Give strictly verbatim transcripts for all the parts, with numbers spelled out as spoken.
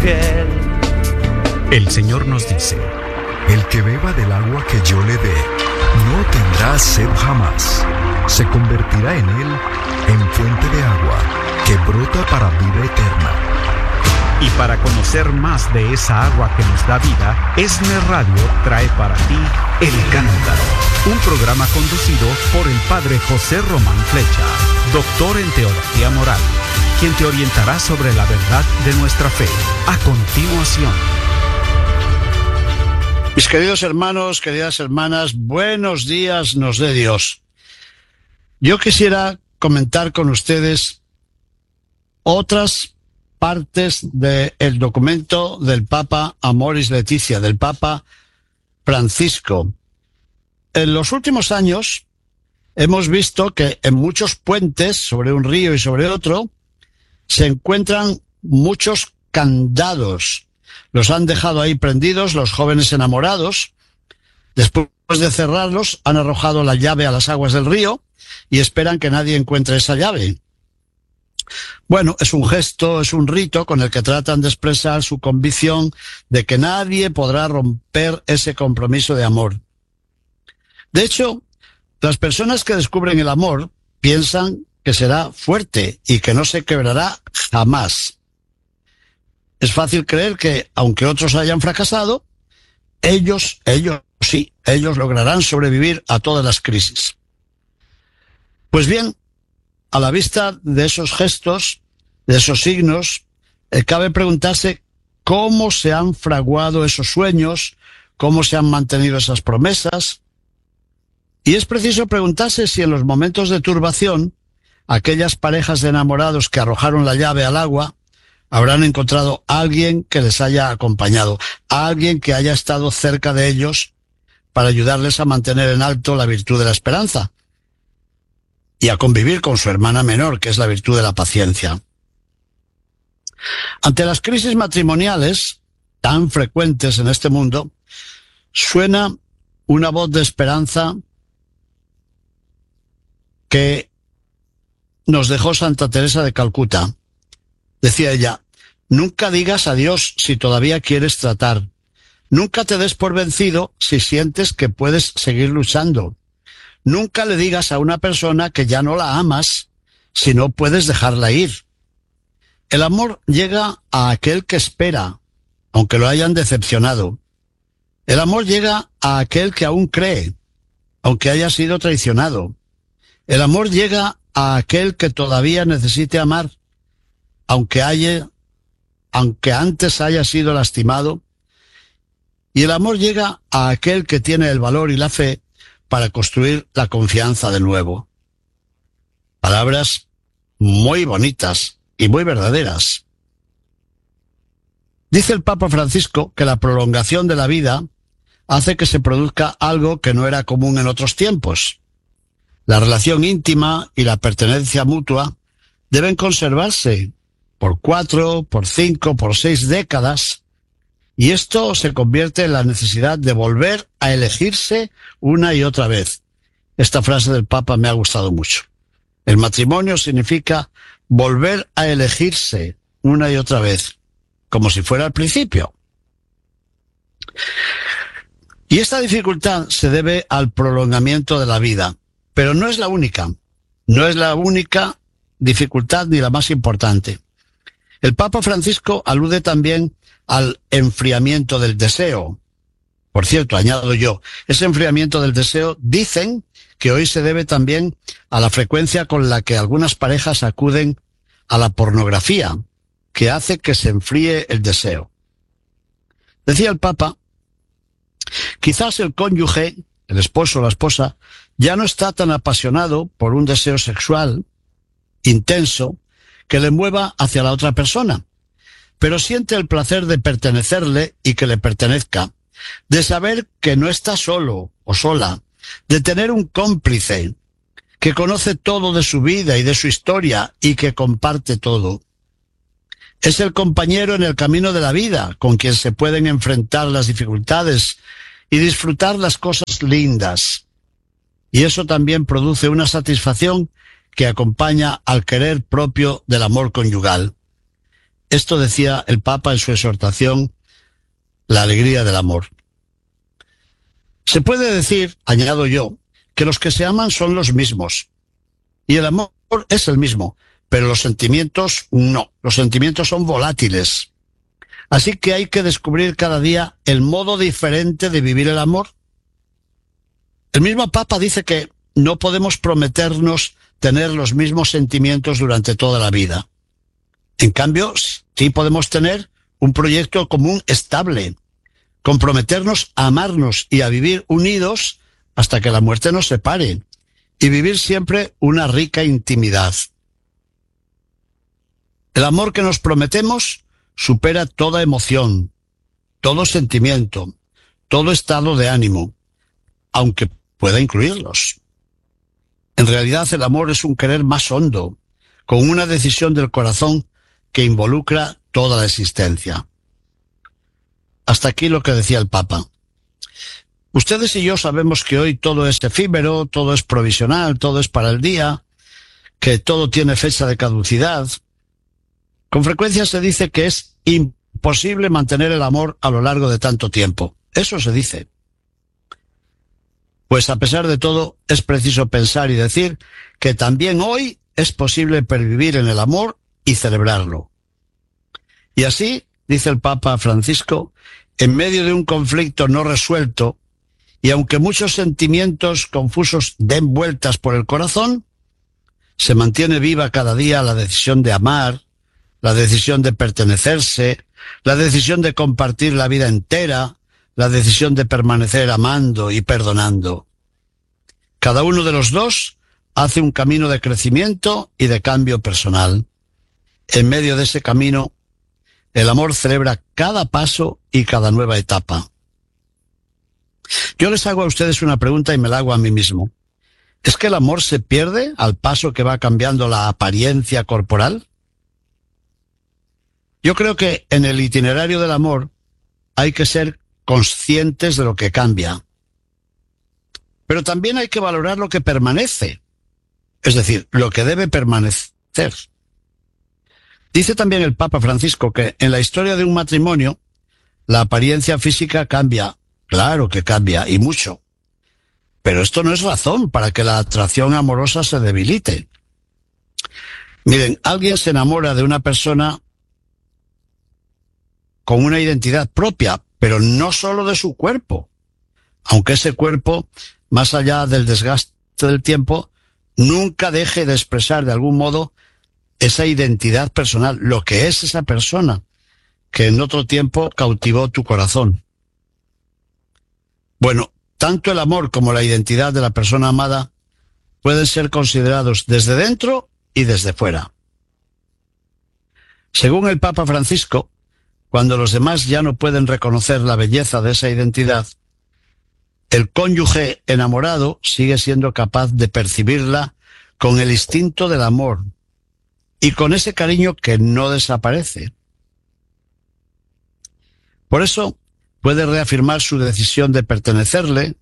piel. El Señor nos dice: el que beba del agua que yo le dé, no tendrá sed jamás. Se convertirá en él en fuente de agua que brota para vida eterna. Y para conocer más de esa agua que nos da vida, ESNE Radio trae para ti El Cántaro, un programa conducido por el Padre José Román Flecha, doctor en Teología Moral, quien te orientará sobre la verdad de nuestra fe. A continuación. Mis queridos hermanos, queridas hermanas, buenos días nos dé Dios. Yo quisiera comentar con ustedes otras partes del documento del Papa Amoris Laetitia, del Papa Francisco. En los últimos años hemos visto que en muchos puentes sobre un río y sobre otro se encuentran muchos candados. Los han dejado ahí prendidos los jóvenes enamorados. Después de cerrarlos, han arrojado la llave a las aguas del río y esperan que nadie encuentre esa llave. Bueno, es un gesto, es un rito con el que tratan de expresar su convicción de que nadie podrá romper ese compromiso de amor. De hecho, las personas que descubren el amor piensan que será fuerte y que no se quebrará jamás. Es fácil creer que, aunque otros hayan fracasado, ellos, ellos sí, ellos lograrán sobrevivir a todas las crisis. Pues bien, a la vista de esos gestos, de esos signos, eh, cabe preguntarse cómo se han fraguado esos sueños, cómo se han mantenido esas promesas. Y es preciso preguntarse si en los momentos de turbación, aquellas parejas de enamorados que arrojaron la llave al agua habrán encontrado a alguien que les haya acompañado, a alguien que haya estado cerca de ellos para ayudarles a mantener en alto la virtud de la esperanza y a convivir con su hermana menor, que es la virtud de la paciencia. Ante las crisis matrimoniales tan frecuentes en este mundo, suena una voz de esperanza que nos dejó Santa Teresa de Calcuta. Decía ella: nunca digas adiós si todavía quieres tratar. Nunca te des por vencido si sientes que puedes seguir luchando. Nunca le digas a una persona que ya no la amas si no puedes dejarla ir. El amor llega a aquel que espera, aunque lo hayan decepcionado. El amor llega a aquel que aún cree, aunque haya sido traicionado. El amor llega a aquel que todavía necesite amar, aunque haya, aunque antes haya sido lastimado. Y el amor llega a aquel que tiene el valor y la fe para construir la confianza de nuevo. Palabras muy bonitas y muy verdaderas. Dice el Papa Francisco que la prolongación de la vida hace que se produzca algo que no era común en otros tiempos. La relación íntima y la pertenencia mutua deben conservarse por cuatro, por cinco, por seis décadas. Y esto se convierte en la necesidad de volver a elegirse una y otra vez. Esta frase del Papa me ha gustado mucho. El matrimonio significa volver a elegirse una y otra vez, como si fuera al principio. Y esta dificultad se debe al prolongamiento de la vida, pero no es la única. No es la única dificultad ni la más importante. El Papa Francisco alude también al enfriamiento del deseo. Por cierto, añado yo, ese enfriamiento del deseo dicen que hoy se debe también a la frecuencia con la que algunas parejas acuden a la pornografía, que hace que se enfríe el deseo. Decía el Papa, quizás el cónyuge, el esposo o la esposa, ya no está tan apasionado por un deseo sexual intenso que le mueva hacia la otra persona, pero siente el placer de pertenecerle y que le pertenezca, de saber que no está solo o sola, de tener un cómplice que conoce todo de su vida y de su historia y que comparte todo. Es el compañero en el camino de la vida con quien se pueden enfrentar las dificultades y disfrutar las cosas lindas. Y eso también produce una satisfacción que acompaña al querer propio del amor conyugal. Esto decía el Papa en su exhortación, La alegría del amor. Se puede decir, añado yo, que los que se aman son los mismos. Y el amor es el mismo, pero los sentimientos no. Los sentimientos son volátiles. Así que hay que descubrir cada día el modo diferente de vivir el amor. El mismo Papa dice que no podemos prometernos tener los mismos sentimientos durante toda la vida. En cambio, sí podemos tener un proyecto común estable, comprometernos a amarnos y a vivir unidos hasta que la muerte nos separe, y vivir siempre una rica intimidad. El amor que nos prometemos supera toda emoción, todo sentimiento, todo estado de ánimo, aunque pueda incluirlos. En realidad, el amor es un querer más hondo, con una decisión del corazón que involucra toda la existencia. Hasta aquí lo que decía el Papa. Ustedes y yo sabemos que hoy todo es efímero, todo es provisional, todo es para el día, que todo tiene fecha de caducidad. Con frecuencia se dice que es imposible mantener el amor a lo largo de tanto tiempo. Eso se dice. Pues a pesar de todo, es preciso pensar y decir que también hoy es posible pervivir en el amor y celebrarlo. Y así, dice el Papa Francisco, en medio de un conflicto no resuelto, y aunque muchos sentimientos confusos den vueltas por el corazón, se mantiene viva cada día la decisión de amar, la decisión de pertenecerse, la decisión de compartir la vida entera, la decisión de permanecer amando y perdonando. Cada uno de los dos hace un camino de crecimiento y de cambio personal. En medio de ese camino, el amor celebra cada paso y cada nueva etapa. Yo les hago a ustedes una pregunta y me la hago a mí mismo. ¿Es que el amor se pierde al paso que va cambiando la apariencia corporal? Yo creo que en el itinerario del amor hay que ser conscientes de lo que cambia. Pero también hay que valorar lo que permanece, es decir, lo que debe permanecer. Dice también el Papa Francisco que en la historia de un matrimonio la apariencia física cambia. Claro que cambia, y mucho. Pero esto no es razón para que la atracción amorosa se debilite. Miren, alguien se enamora de una persona con una identidad propia, pero no solo de su cuerpo. Aunque ese cuerpo, más allá del desgaste del tiempo, nunca deje de expresar de algún modo esa identidad personal, lo que es esa persona que en otro tiempo cautivó tu corazón. Bueno, tanto el amor como la identidad de la persona amada pueden ser considerados desde dentro y desde fuera. Según el Papa Francisco, cuando los demás ya no pueden reconocer la belleza de esa identidad, el cónyuge enamorado sigue siendo capaz de percibirla con el instinto del amor y con ese cariño que no desaparece. Por eso, puede reafirmar su decisión de pertenecerle,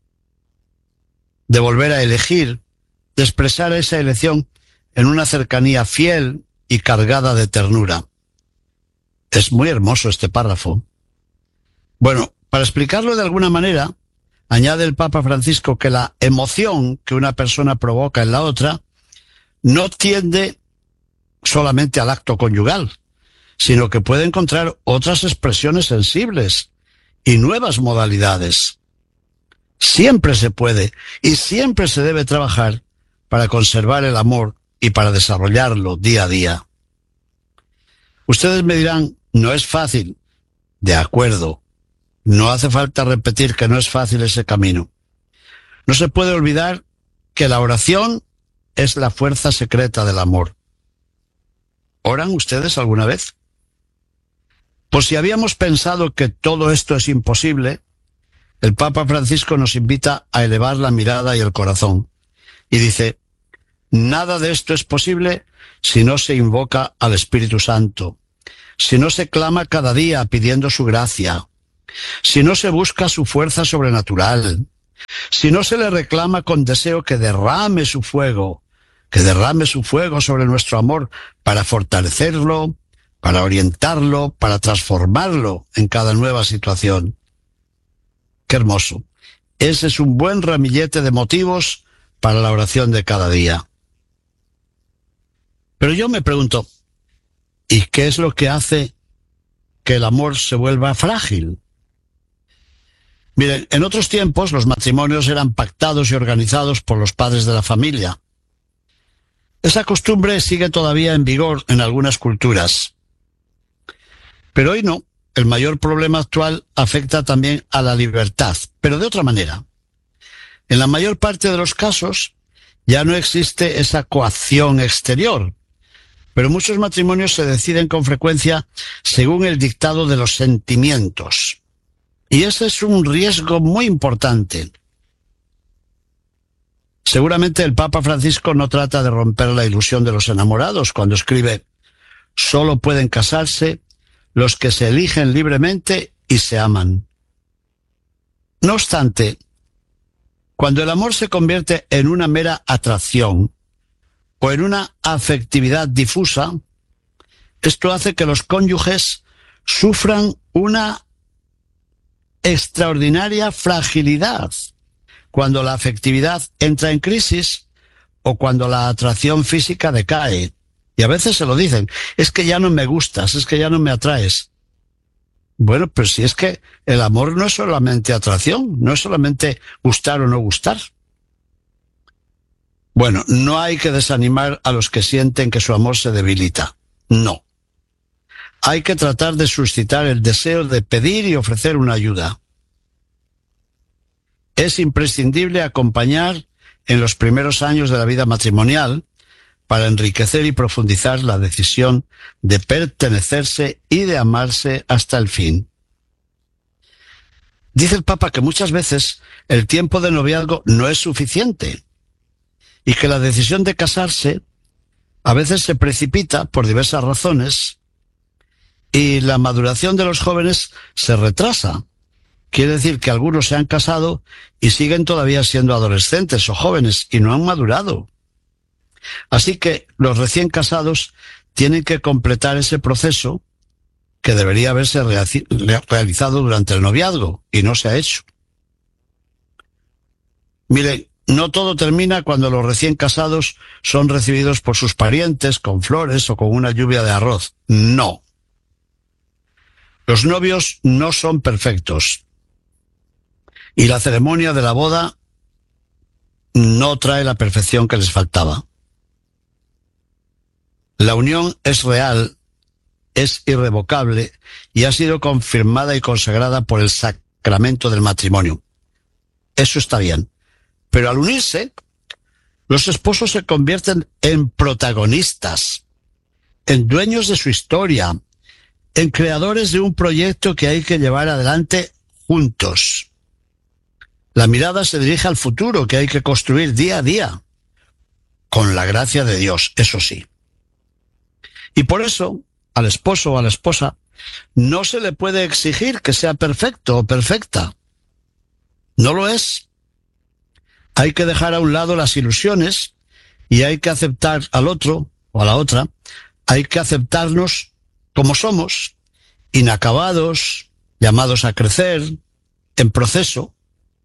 de volver a elegir, de expresar esa elección en una cercanía fiel y cargada de ternura. Es muy hermoso este párrafo. Bueno, para explicarlo de alguna manera, añade el Papa Francisco que la emoción que una persona provoca en la otra no tiende solamente al acto conyugal, sino que puede encontrar otras expresiones sensibles y nuevas modalidades. Siempre se puede y siempre se debe trabajar para conservar el amor y para desarrollarlo día a día. Ustedes me dirán, no es fácil. De acuerdo, no hace falta repetir que no es fácil ese camino. No se puede olvidar que la oración es la fuerza secreta del amor. ¿Oran ustedes alguna vez? Por si habíamos pensado que todo esto es imposible, el Papa Francisco nos invita a elevar la mirada y el corazón. Y dice, nada de esto es posible si no se invoca al Espíritu Santo, si no se clama cada día pidiendo su gracia, si no se busca su fuerza sobrenatural, si no se le reclama con deseo que derrame su fuego, que derrame su fuego sobre nuestro amor para fortalecerlo, para orientarlo, para transformarlo en cada nueva situación. ¡Qué hermoso! Ese es un buen ramillete de motivos para la oración de cada día. Pero yo me pregunto, ¿y qué es lo que hace que el amor se vuelva frágil? Miren, en otros tiempos los matrimonios eran pactados y organizados por los padres de la familia. Esa costumbre sigue todavía en vigor en algunas culturas. Pero hoy no. El mayor problema actual afecta también a la libertad, pero de otra manera. En la mayor parte de los casos ya no existe esa coacción exterior, pero muchos matrimonios se deciden con frecuencia según el dictado de los sentimientos. Y ese es un riesgo muy importante. Seguramente el Papa Francisco no trata de romper la ilusión de los enamorados cuando escribe: solo pueden casarse los que se eligen libremente y se aman. No obstante, cuando el amor se convierte en una mera atracción o en una afectividad difusa, esto hace que los cónyuges sufran una extraordinaria fragilidad cuando la afectividad entra en crisis o cuando la atracción física decae. Y a veces se lo dicen: es que ya no me gustas, es que ya no me atraes. Bueno, pero si es que el amor no es solamente atracción, no es solamente gustar o no gustar. Bueno, no hay que desanimar a los que sienten que su amor se debilita. No. Hay que tratar de suscitar el deseo de pedir y ofrecer una ayuda. Es imprescindible acompañar en los primeros años de la vida matrimonial para enriquecer y profundizar la decisión de pertenecerse y de amarse hasta el fin. Dice el Papa que muchas veces el tiempo de noviazgo no es suficiente y que la decisión de casarse a veces se precipita por diversas razones y la maduración de los jóvenes se retrasa. Quiere decir que algunos se han casado y siguen todavía siendo adolescentes o jóvenes y no han madurado. Así que los recién casados tienen que completar ese proceso que debería haberse realizado durante el noviazgo y no se ha hecho. Miren, no todo termina cuando los recién casados son recibidos por sus parientes con flores o con una lluvia de arroz. No. Los novios no son perfectos. Y la ceremonia de la boda no trae la perfección que les faltaba. La unión es real, es irrevocable y ha sido confirmada y consagrada por el sacramento del matrimonio. Eso está bien. Pero al unirse, los esposos se convierten en protagonistas, en dueños de su historia, en creadores de un proyecto que hay que llevar adelante juntos. La mirada se dirige al futuro que hay que construir día a día, con la gracia de Dios, eso sí. Y por eso, al esposo o a la esposa, no se le puede exigir que sea perfecto o perfecta. No lo es. Hay que dejar a un lado las ilusiones y hay que aceptar al otro o a la otra. Hay que aceptarnos como somos, inacabados, llamados a crecer, en proceso.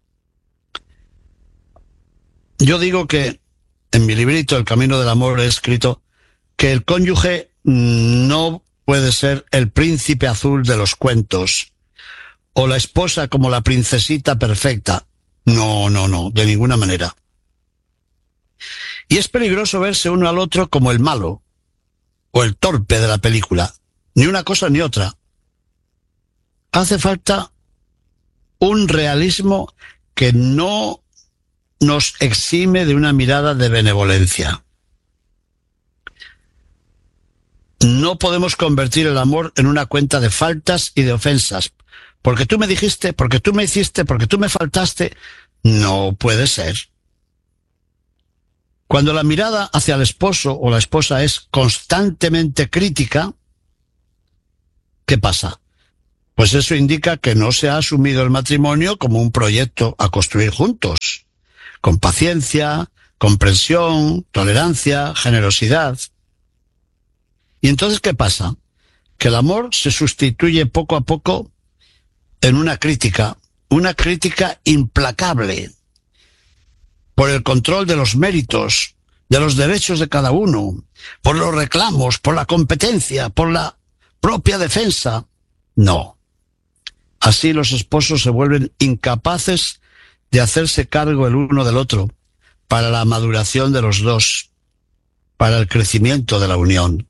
Yo digo que en mi librito El Camino del Amor he escrito que el cónyuge no puede ser el príncipe azul de los cuentos o la esposa como la princesita perfecta. No, no, no, de ninguna manera. Y es peligroso verse uno al otro como el malo o el torpe de la película. Ni una cosa ni otra. Hace falta un realismo que no nos exime de una mirada de benevolencia. No podemos convertir el amor en una cuenta de faltas y de ofensas. Porque tú me dijiste, porque tú me hiciste, porque tú me faltaste. No puede ser. Cuando la mirada hacia el esposo o la esposa es constantemente crítica, ¿qué pasa? Pues eso indica que no se ha asumido el matrimonio como un proyecto a construir juntos, con paciencia, comprensión, tolerancia, generosidad. ¿Y entonces qué pasa? que el amor se sustituye poco a poco en una crítica, una crítica implacable por el control de los méritos, de los derechos de cada uno, por los reclamos, por la competencia, por la propia defensa. No. Así los esposos se vuelven incapaces de hacerse cargo el uno del otro para la maduración de los dos, para el crecimiento de la unión.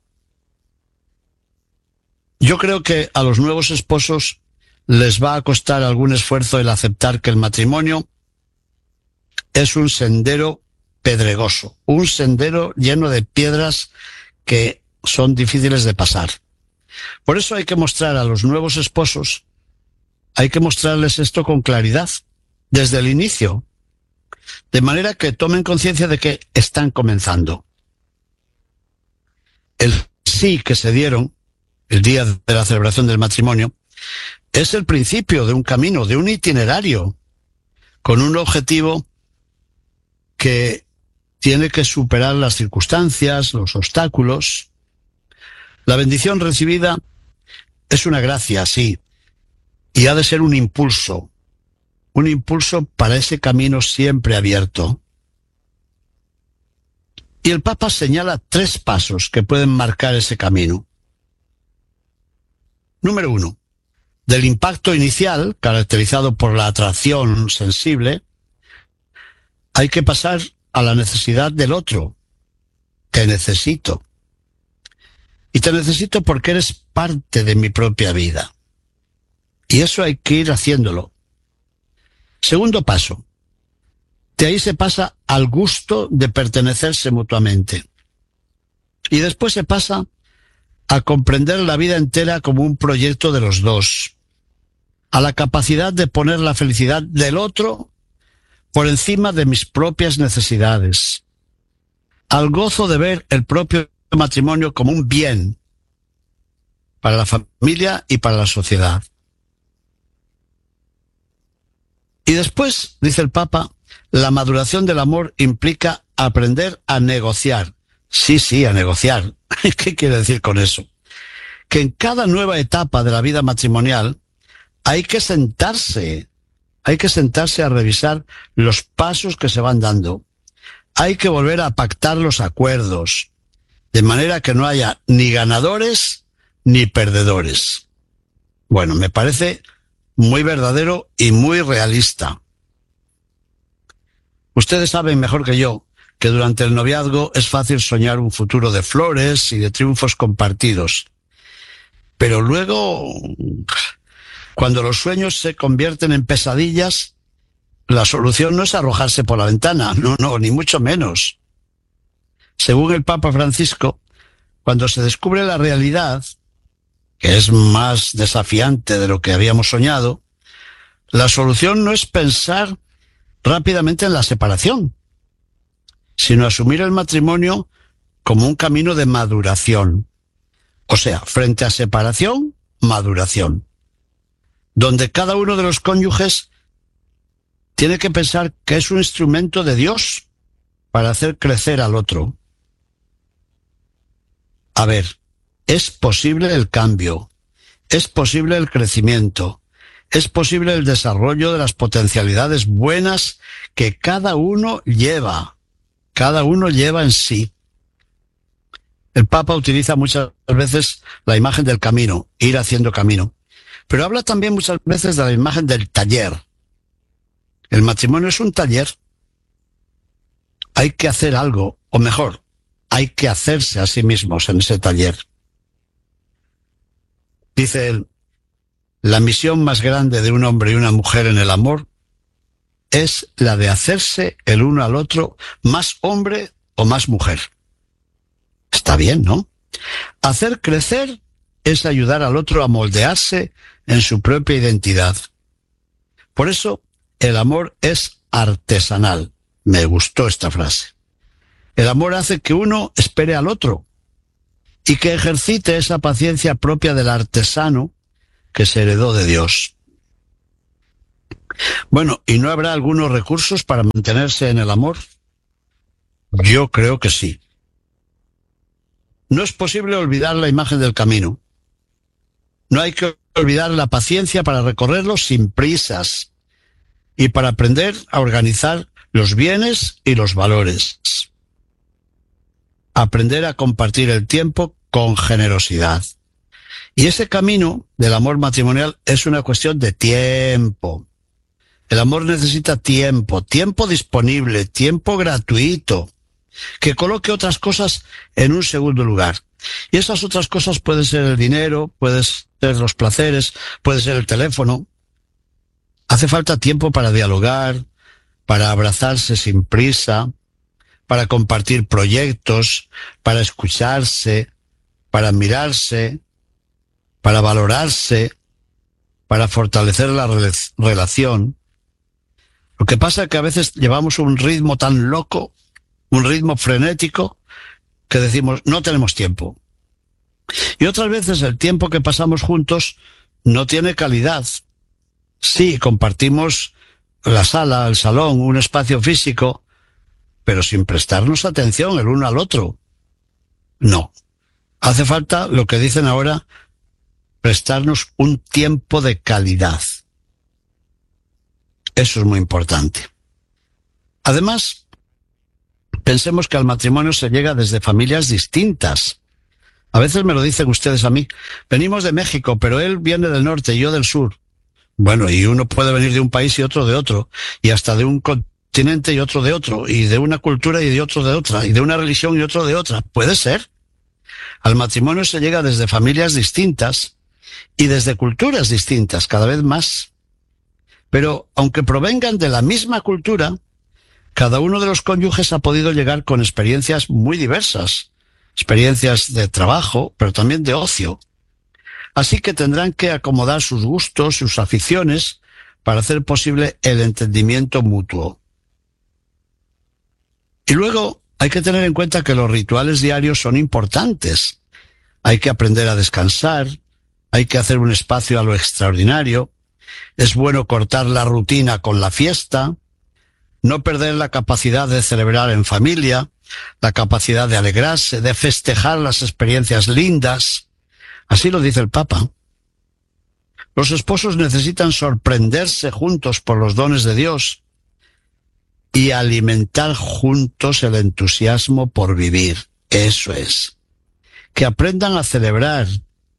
Yo creo que a los nuevos esposos les va a costar algún esfuerzo el aceptar que el matrimonio es un sendero pedregoso, un sendero lleno de piedras que son difíciles de pasar. Por eso hay que mostrar a los nuevos esposos, hay que mostrarles esto con claridad, desde el inicio, de manera que tomen conciencia de que están comenzando. El sí que se dieron el día de la celebración del matrimonio es el principio de un camino, de un itinerario, con un objetivo que tiene que superar las circunstancias, los obstáculos. La bendición recibida es una gracia, sí, y ha de ser un impulso, un impulso para ese camino siempre abierto. Y el Papa señala tres pasos que pueden marcar ese camino. Número uno, del impacto inicial, caracterizado por la atracción sensible, hay que pasar a la necesidad del otro. Te necesito. Y te necesito porque eres parte de mi propia vida. Y eso hay que ir haciéndolo. Segundo paso. De ahí se pasa al gusto de pertenecerse mutuamente. Y después se pasa a comprender la vida entera como un proyecto de los dos. A la capacidad de poner la felicidad del otro por encima de mis propias necesidades. Al gozo de ver el propio matrimonio como un bien para la familia y para la sociedad. Y después, dice el Papa, la maduración del amor implica aprender a negociar. Sí, sí, a negociar. ¿Qué quiere decir con eso? Que en cada nueva etapa de la vida matrimonial hay que sentarse, hay que sentarse a revisar los pasos que se van dando. Hay que volver a pactar los acuerdos, de manera que no haya ni ganadores ni perdedores. Bueno, me parece muy verdadero y muy realista. Ustedes saben mejor que yo que durante el noviazgo es fácil soñar un futuro de flores y de triunfos compartidos. Pero luego, cuando los sueños se convierten en pesadillas, la solución no es arrojarse por la ventana, no, no, ni mucho menos. Según el Papa Francisco, cuando se descubre la realidad, que es más desafiante de lo que habíamos soñado, la solución no es pensar rápidamente en la separación, sino asumir el matrimonio como un camino de maduración. O sea, frente a separación, maduración. Donde cada uno de los cónyuges tiene que pensar que es un instrumento de Dios para hacer crecer al otro. A ver, es posible el cambio, es posible el crecimiento, es posible el desarrollo de las potencialidades buenas que cada uno lleva, cada uno lleva en sí. El Papa utiliza muchas veces la imagen del camino, ir haciendo camino, pero habla también muchas veces de la imagen del taller. El matrimonio es un taller. Hay que hacer algo, o mejor, hay que hacerse a sí mismos en ese taller. Dice él, la misión más grande de un hombre y una mujer en el amor es la de hacerse el uno al otro más hombre o más mujer. Está bien, ¿no? Hacer crecer es ayudar al otro a moldearse en su propia identidad. Por eso, el amor es artesanal. Me gustó esta frase. El amor hace que uno espere al otro y que ejercite esa paciencia propia del artesano que se heredó de Dios. Bueno, ¿y no habrá algunos recursos para mantenerse en el amor? Yo creo que sí. No es posible olvidar la imagen del camino. No hay que olvidar la paciencia para recorrerlo sin prisas y para aprender a organizar los bienes y los valores. Aprender a compartir el tiempo con generosidad. Y ese camino del amor matrimonial es una cuestión de tiempo. El amor necesita tiempo, tiempo disponible, tiempo gratuito, que coloque otras cosas en un segundo lugar. Y esas otras cosas pueden ser el dinero, pueden ser los placeres, puede ser el teléfono. Hace falta tiempo para dialogar, para abrazarse sin prisa, para compartir proyectos, para escucharse, para mirarse, para valorarse, para fortalecer la relación. Lo que pasa es que a veces llevamos un ritmo tan loco, un ritmo frenético, que decimos, no tenemos tiempo. Y otras veces el tiempo que pasamos juntos no tiene calidad. Sí, compartimos la sala, el salón, un espacio físico, pero sin prestarnos atención el uno al otro. No. Hace falta, lo que dicen ahora, prestarnos un tiempo de calidad. Eso es muy importante. Además, pensemos que al matrimonio se llega desde familias distintas. A veces me lo dicen ustedes a mí. Venimos de México, pero él viene del norte y yo del sur. Bueno, y uno puede venir de un país y otro de otro, y hasta de un continente y otro de otro, y de una cultura y de otro de otra, y de una religión y otro de otra. Puede ser. Al matrimonio se llega desde familias distintas y desde culturas distintas, cada vez más. Pero aunque provengan de la misma cultura, cada uno de los cónyuges ha podido llegar con experiencias muy diversas, experiencias de trabajo, pero también de ocio. Así que tendrán que acomodar sus gustos, sus aficiones, para hacer posible el entendimiento mutuo. Y luego hay que tener en cuenta que los rituales diarios son importantes. Hay que aprender a descansar, hay que hacer un espacio a lo extraordinario. Es bueno cortar la rutina con la fiesta, no perder la capacidad de celebrar en familia, la capacidad de alegrarse, de festejar las experiencias lindas. Así lo dice el Papa. Los esposos necesitan sorprenderse juntos por los dones de Dios y alimentar juntos el entusiasmo por vivir. Eso es. Que aprendan a celebrar,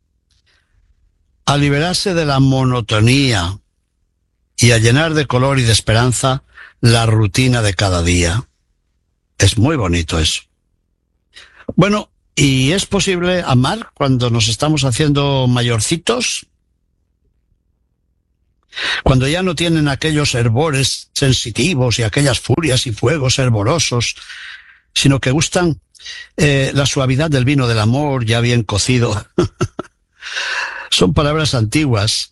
a liberarse de la monotonía y a llenar de color y de esperanza la rutina de cada día. Es muy bonito eso. Bueno, ¿y es posible amar cuando nos estamos haciendo mayorcitos? Cuando ya no tienen aquellos hervores sensitivos y aquellas furias y fuegos hervorosos, sino que gustan eh, la suavidad del vino del amor ya bien cocido. Son palabras antiguas.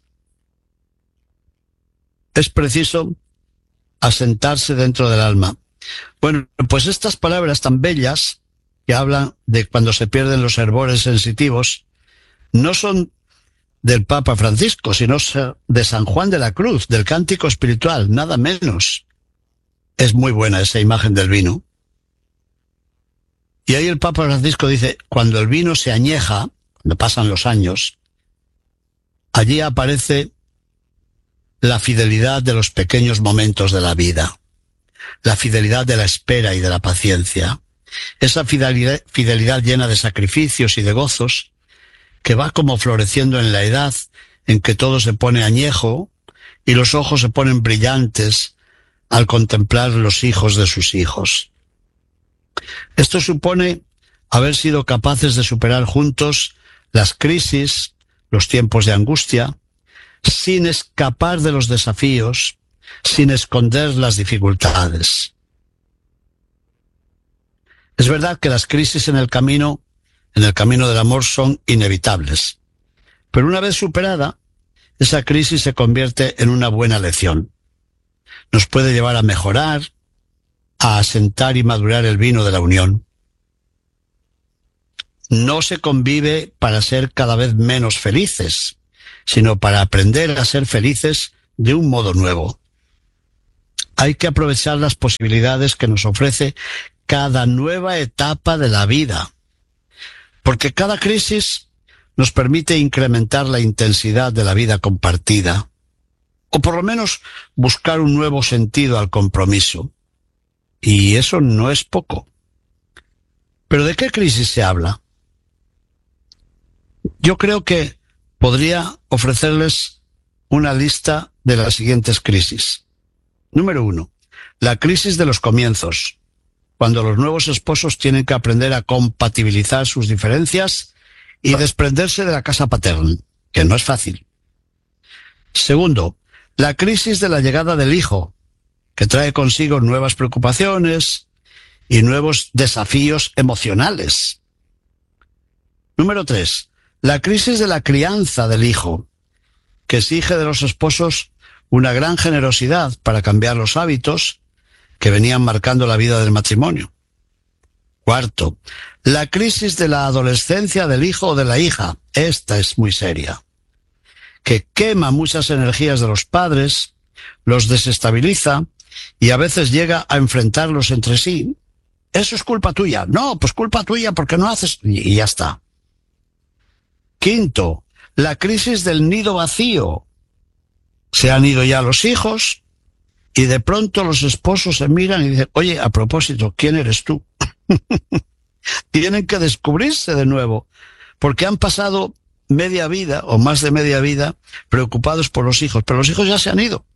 Es preciso asentarse dentro del alma. Bueno, pues estas palabras tan bellas que hablan de cuando se pierden los hervores sensitivos no son del Papa Francisco, sino de San Juan de la Cruz, del Cántico Espiritual, nada menos. Es muy buena esa imagen del vino. Y ahí el Papa Francisco dice, cuando el vino se añeja, cuando pasan los años, allí aparece la fidelidad de los pequeños momentos de la vida, la fidelidad de la espera y de la paciencia, esa fidelidad, fidelidad llena de sacrificios y de gozos, que va como floreciendo en la edad en que todo se pone añejo y los ojos se ponen brillantes al contemplar los hijos de sus hijos. Esto supone haber sido capaces de superar juntos las crisis, los tiempos de angustia, sin escapar de los desafíos, sin esconder las dificultades. Es verdad que las crisis en el camino en el camino del amor son inevitables. Pero una vez superada, esa crisis se convierte en una buena lección. Nos puede llevar a mejorar, a asentar y madurar el vino de la unión. No se convive para ser cada vez menos felices, sino para aprender a ser felices de un modo nuevo. Hay que aprovechar las posibilidades que nos ofrece cada nueva etapa de la vida. Porque cada crisis nos permite incrementar la intensidad de la vida compartida, o por lo menos buscar un nuevo sentido al compromiso. Y eso no es poco. ¿Pero de qué crisis se habla? Yo creo que podría ofrecerles una lista de las siguientes crisis. Número uno, la crisis de los comienzos, cuando los nuevos esposos tienen que aprender a compatibilizar sus diferencias y desprenderse de la casa paterna, que no es fácil. Segundo, la crisis de la llegada del hijo, que trae consigo nuevas preocupaciones y nuevos desafíos emocionales. Número tres, la crisis de la crianza del hijo, que exige de los esposos una gran generosidad para cambiar los hábitos que venían marcando la vida del matrimonio. Cuarto, la crisis de la adolescencia del hijo o de la hija. Esta es muy seria, que quema muchas energías de los padres, los desestabiliza y a veces llega a enfrentarlos entre sí. Eso es culpa tuya. No, pues culpa tuya porque no haces... Y ya está. Quinto, la crisis del nido vacío. Se han ido ya los hijos y de pronto los esposos se miran y dicen, oye, a propósito, ¿quién eres tú? Tienen que descubrirse de nuevo, porque han pasado media vida o más de media vida preocupados por los hijos, pero los hijos ya se han ido.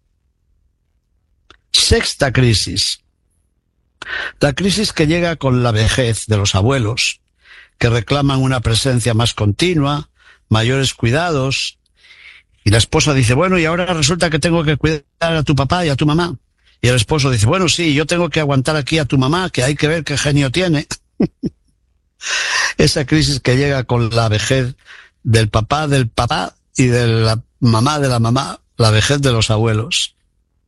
Sexta crisis. La crisis que llega con la vejez de los abuelos, que reclaman una presencia más continua, mayores cuidados, y la esposa dice, bueno, y ahora resulta que tengo que cuidar a tu papá y a tu mamá. Y el esposo dice, bueno, sí, yo tengo que aguantar aquí a tu mamá, que hay que ver qué genio tiene. Esa crisis que llega con la vejez del papá del papá y de la mamá de la mamá, la vejez de los abuelos.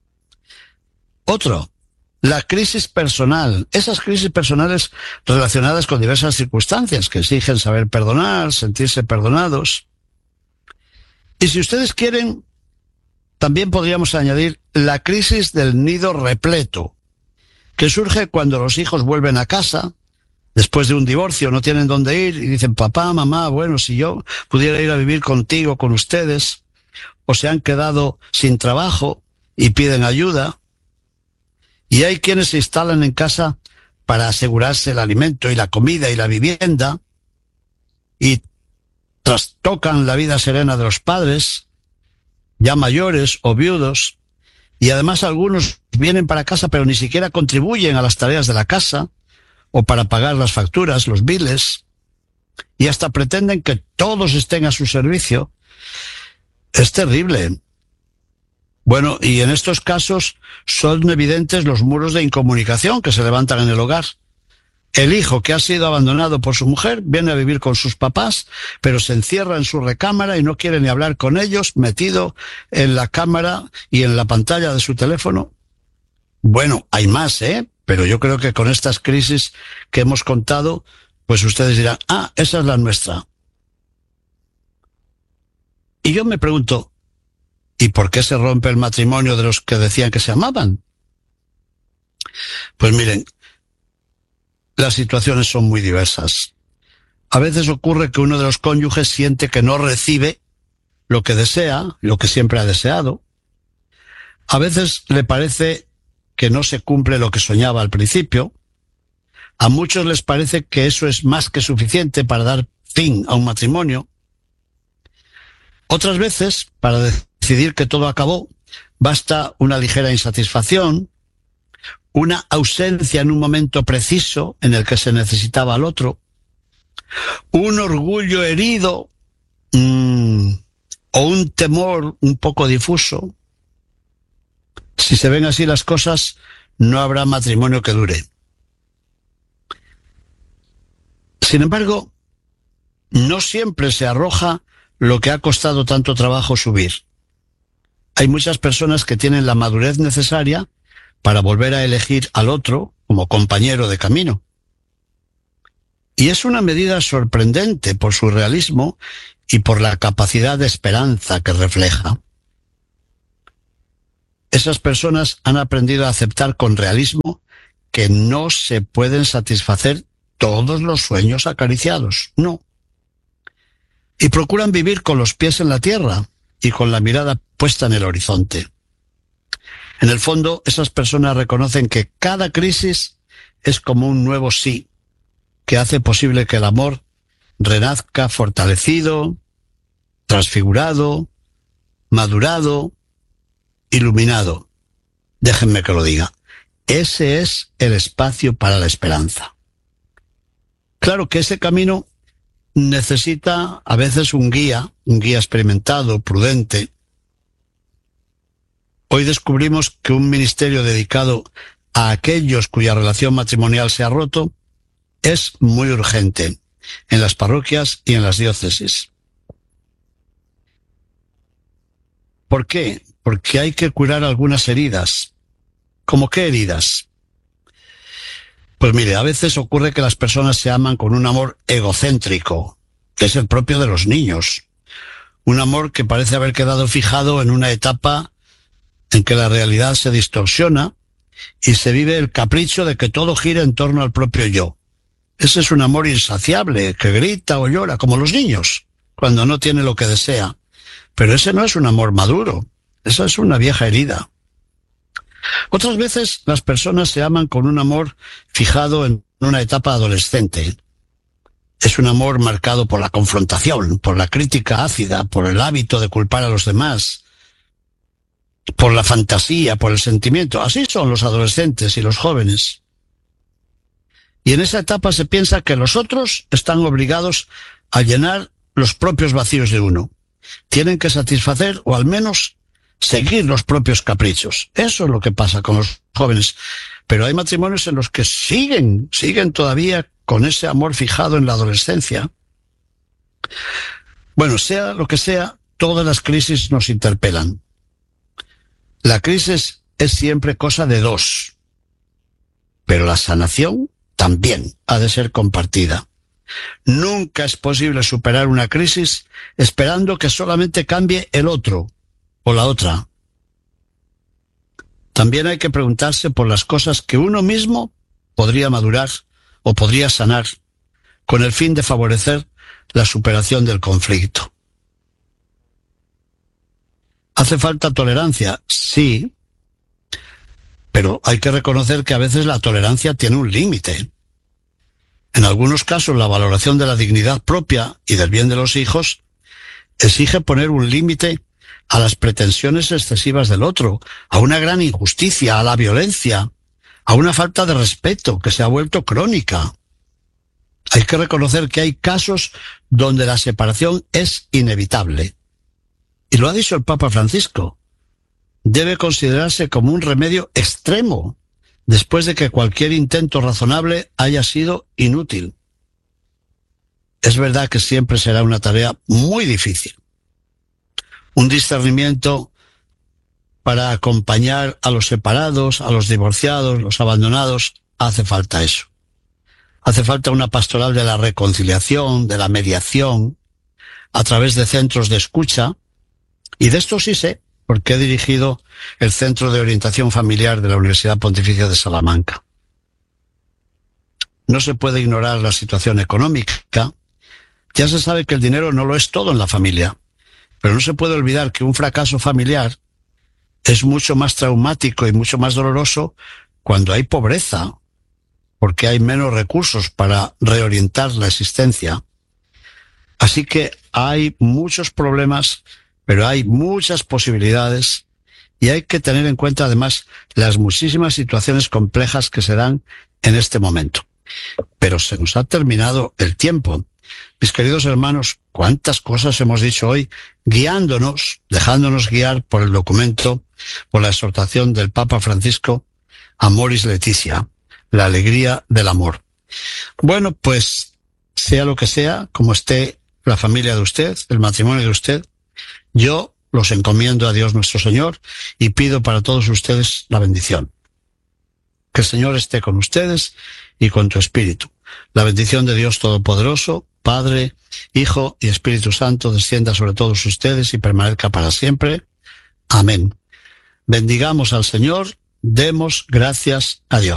Otro, la crisis personal. Esas crisis personales relacionadas con diversas circunstancias que exigen saber perdonar, sentirse perdonados. Y si ustedes quieren, también podríamos añadir la crisis del nido repleto, que surge cuando los hijos vuelven a casa, después de un divorcio, no tienen dónde ir, y dicen, papá, mamá, bueno, si yo pudiera ir a vivir contigo, con ustedes, o se han quedado sin trabajo y piden ayuda. Y hay quienes se instalan en casa para asegurarse el alimento y la comida y la vivienda, y trastocan la vida serena de los padres, ya mayores o viudos, y además algunos vienen para casa pero ni siquiera contribuyen a las tareas de la casa o para pagar las facturas, los biles, y hasta pretenden que todos estén a su servicio. Es terrible. Bueno, y en estos casos son evidentes los muros de incomunicación que se levantan en el hogar. El hijo que ha sido abandonado por su mujer viene a vivir con sus papás, pero se encierra en su recámara y no quiere ni hablar con ellos, metido en la cámara y en la pantalla de su teléfono. Bueno, hay más, ¿eh? Pero yo creo que con estas crisis que hemos contado, pues ustedes dirán, ah, esa es la nuestra. Y yo me pregunto, ¿y por qué se rompe el matrimonio de los que decían que se amaban? Pues miren, las situaciones son muy diversas. A veces ocurre que uno de los cónyuges siente que no recibe lo que desea, lo que siempre ha deseado. A veces le parece que no se cumple lo que soñaba al principio. A muchos les parece que eso es más que suficiente para dar fin a un matrimonio. Otras veces, para decidir que todo acabó, basta una ligera insatisfacción, una ausencia en un momento preciso en el que se necesitaba al otro, un orgullo herido mmm, o un temor un poco difuso. Si se ven así las cosas, no habrá matrimonio que dure. Sin embargo, no siempre se arroja lo que ha costado tanto trabajo subir. Hay muchas personas que tienen la madurez necesaria para volver a elegir al otro como compañero de camino. Y es una medida sorprendente por su realismo y por la capacidad de esperanza que refleja. Esas personas han aprendido a aceptar con realismo que no se pueden satisfacer todos los sueños acariciados. No. y procuran vivir con los pies en la tierra y con la mirada puesta en el horizonte. En el fondo, esas personas reconocen que cada crisis es como un nuevo sí, que hace posible que el amor renazca fortalecido, transfigurado, madurado, iluminado. Déjenme que lo diga. Ese es el espacio para la esperanza. Claro que ese camino necesita a veces un guía, un guía experimentado, prudente. Hoy descubrimos que un ministerio dedicado a aquellos cuya relación matrimonial se ha roto es muy urgente en las parroquias y en las diócesis. ¿Por qué? Porque hay que curar algunas heridas. ¿Cómo qué heridas? Pues mire, a veces ocurre que las personas se aman con un amor egocéntrico, que es el propio de los niños. Un amor que parece haber quedado fijado en una etapa en que la realidad se distorsiona y se vive el capricho de que todo gira en torno al propio yo. Ese es un amor insaciable, que grita o llora, como los niños, cuando no tiene lo que desea. Pero ese no es un amor maduro, esa es una vieja herida. Otras veces las personas se aman con un amor fijado en una etapa adolescente. Es un amor marcado por la confrontación, por la crítica ácida, por el hábito de culpar a los demás, por la fantasía, por el sentimiento. Así son los adolescentes y los jóvenes. Y en esa etapa se piensa que los otros están obligados a llenar los propios vacíos de uno. Tienen que satisfacer o al menos seguir los propios caprichos. Eso es lo que pasa con los jóvenes. Pero hay matrimonios en los que siguen, siguen todavía con ese amor fijado en la adolescencia. Bueno, sea lo que sea, todas las crisis nos interpelan. La crisis es siempre cosa de dos, pero la sanación también ha de ser compartida. Nunca es posible superar una crisis esperando que solamente cambie el otro o la otra. También hay que preguntarse por las cosas que uno mismo podría madurar o podría sanar con el fin de favorecer la superación del conflicto. ¿Hace falta tolerancia? Sí, pero hay que reconocer que a veces la tolerancia tiene un límite. En algunos casos, la valoración de la dignidad propia y del bien de los hijos exige poner un límite a las pretensiones excesivas del otro, a una gran injusticia, a la violencia, a una falta de respeto que se ha vuelto crónica. Hay que reconocer que hay casos donde la separación es inevitable. Y lo ha dicho el Papa Francisco. Debe considerarse como un remedio extremo después de que cualquier intento razonable haya sido inútil. Es verdad que siempre será una tarea muy difícil. Un discernimiento para acompañar a los separados, a los divorciados, los abandonados, hace falta eso. Hace falta una pastoral de la reconciliación, de la mediación, a través de centros de escucha. Y de esto sí sé, porque he dirigido el Centro de Orientación Familiar de la Universidad Pontificia de Salamanca. No se puede ignorar la situación económica. Ya se sabe que el dinero no lo es todo en la familia, pero no se puede olvidar que un fracaso familiar es mucho más traumático y mucho más doloroso cuando hay pobreza, porque hay menos recursos para reorientar la existencia. Así que hay muchos problemas, pero hay muchas posibilidades y hay que tener en cuenta además las muchísimas situaciones complejas que se dan en este momento. Pero se nos ha terminado el tiempo. Mis queridos hermanos, cuántas cosas hemos dicho hoy, guiándonos, dejándonos guiar por el documento, por la exhortación del Papa Francisco, Amoris Laetitia, la alegría del amor. Bueno, pues sea lo que sea, como esté la familia de usted, el matrimonio de usted, yo los encomiendo a Dios nuestro Señor y pido para todos ustedes la bendición. Que el Señor esté con ustedes y con tu espíritu. La bendición de Dios Todopoderoso, Padre, Hijo y Espíritu Santo, descienda sobre todos ustedes y permanezca para siempre. Amén. Bendigamos al Señor, demos gracias a Dios.